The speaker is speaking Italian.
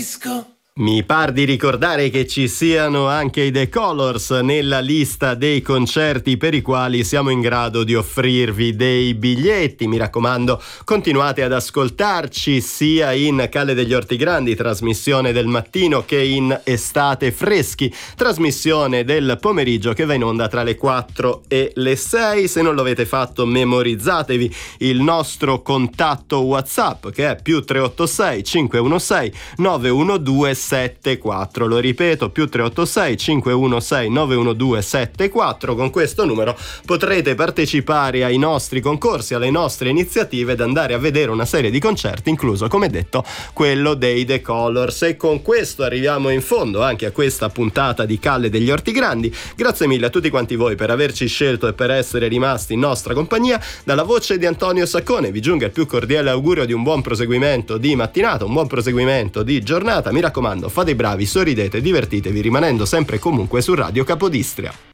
disco. Mi par di ricordare che ci siano anche i The Colors nella lista dei concerti per i quali siamo in grado di offrirvi dei biglietti. Mi raccomando, continuate ad ascoltarci sia in Calle degli Orti Grandi, trasmissione del mattino, che in Estate Freschi, trasmissione del pomeriggio che va in onda tra le 4 e le 6. Se non lo avete fatto, memorizzatevi il nostro contatto WhatsApp, che è +386 516 912 74. Lo ripeto, +386 516 912 74. Con questo numero potrete partecipare ai nostri concorsi, alle nostre iniziative, ed andare a vedere una serie di concerti, incluso, come detto, quello dei The Colors. E con questo arriviamo in fondo anche a questa puntata di Calle degli Orti Grandi. Grazie mille a tutti quanti voi per averci scelto e per essere rimasti in nostra compagnia. Dalla voce di Antonio Saccone vi giunga il più cordiale augurio di un buon proseguimento di mattinata, un buon proseguimento di giornata. Mi raccomando, fate i bravi, sorridete, divertitevi, rimanendo sempre e comunque su Radio Capodistria.